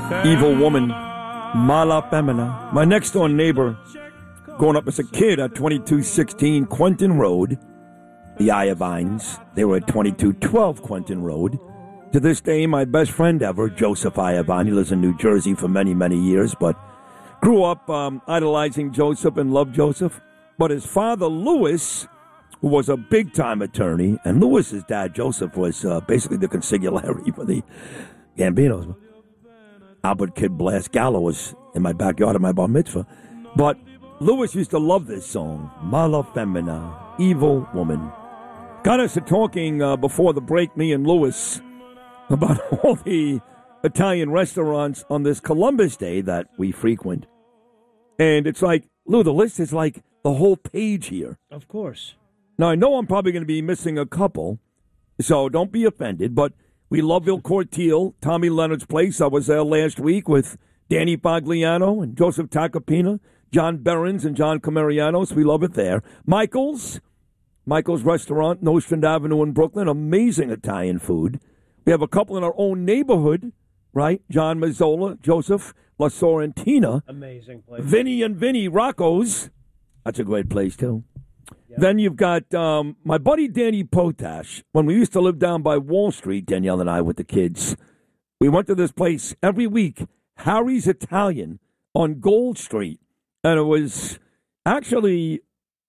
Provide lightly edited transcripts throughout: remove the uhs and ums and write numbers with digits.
Evil Woman, Mala Femina. My next door neighbor, growing up as a kid at 2216 Quentin Road, the Iovines, they were at 2212 Quentin Road. To this day, my best friend ever, Joseph Iovine, he lives in New Jersey for many, many years, but grew up idolizing Joseph and loved Joseph. But his father, Louis, who was a big-time attorney, and Louis's dad, Joseph, was basically the consigliere for the Gambinos. Albert Kid Blast Gallo was in my backyard at my bar mitzvah. But Louis used to love this song, Mala Femina, Evil Woman. Got us to talking before the break, me and Louis, about all the Italian restaurants on this Columbus Day that we frequent. And it's like, Lou, the list is like the whole page here. Of course. Now, I know I'm probably going to be missing a couple, so don't be offended, but we love Il Cortile, Tommy Leonard's place. I was there last week with Danny Bagliano and Joseph Tacopina, John Behrens and John Camarianos. We love it there. Michael's Restaurant, Nostrand Avenue in Brooklyn. Amazing Italian food. We have a couple in our own neighborhood, right? John Mazzola, Joseph La Sorrentina. Amazing place. Vinny and Vinny Rocco's. That's a great place, too. Yep. Then you've got my buddy Danny Potash. When we used to live down by Wall Street, Danielle and I with the kids, we went to this place every week, Harry's Italian on Gold Street. And it was actually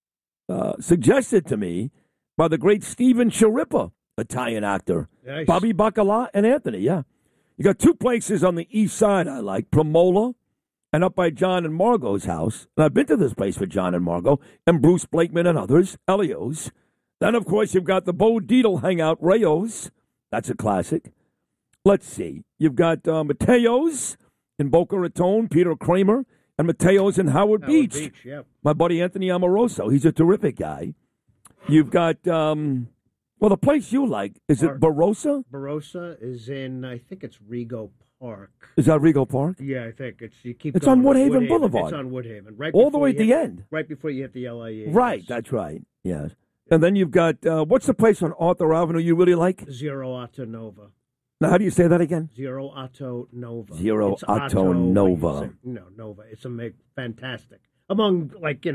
suggested to me by the great Steven Sciarippa, Italian actor. Nice. Bobby Bacala and Anthony, yeah. You got two places on the east side I like, Premola and up by John and Margot's house. And I've been to this place with John and Margot and Bruce Blakeman and others, Elio's. Then, of course, you've got the Bo Dietl Hangout, Rayo's. That's a classic. Let's see. You've got Matteo's in Boca Raton, Peter Kramer, and Matteo's in Howard Beach. Yep. My buddy Anthony Amoroso. He's a terrific guy. You've got, well, the place you like, is it Barossa? Barossa is in, I think it's Rego Park. Is that Rego Park? Yeah, I think. It's on Woodhaven Boulevard. It's on Woodhaven. Right all the way at the end. Right before you hit the LIE. Right, that's right. Yes. And then you've got, what's the place on Arthur Avenue you really like? Zero Otto Nova. Now, how do you say that again? Zero Otto Nova. Zero Otto Nova. Nova. It's fantastic. Among,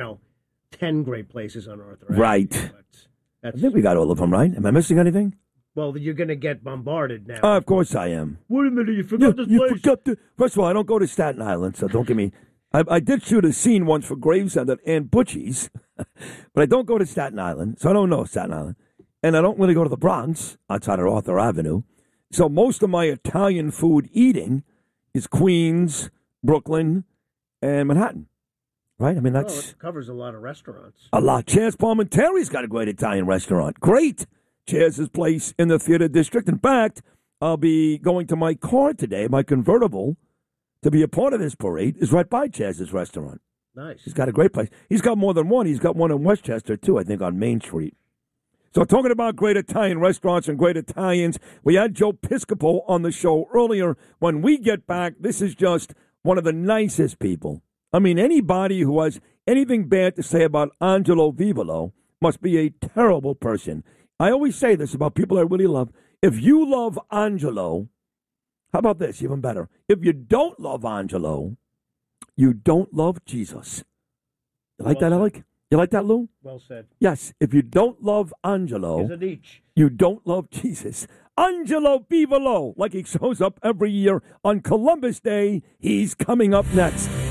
10 great places on Arthur Avenue. Right. I think we got all of them, right? Am I missing anything? Well, you're going to get bombarded now. Of course I am. Wait a minute, you forgot this place. First of all, I don't go to Staten Island, so don't give me... I did shoot a scene once for Gravesend at Aunt Butchie's, but I don't go to Staten Island, so I don't know Staten Island. And I don't really go to the Bronx, outside of Arthur Avenue. So most of my Italian food eating is Queens, Brooklyn, and Manhattan. Right? I mean, it covers a lot of restaurants. A lot. Chaz Palminteri's got a great Italian restaurant. Great. Chaz's place in the Theater District. In fact, I'll be going to my car today, my convertible, to be a part of this parade, is right by Chaz's restaurant. Nice. He's got a great place. He's got more than one. He's got one in Westchester, too, I think, on Main Street. So talking about great Italian restaurants and great Italians, we had Joe Piscopo on the show earlier. When we get back, this is just one of the nicest people. I mean, anybody who has anything bad to say about Angelo Vivolo must be a terrible person. I always say this about people I really love. If you love Angelo, how about this, even better? If you don't love Angelo, you don't love Jesus. You like that, Alec? You like that, Lou? Well said. Yes, if you don't love Angelo, you don't love Jesus. Angelo Vivolo, like he shows up every year on Columbus Day, he's coming up next.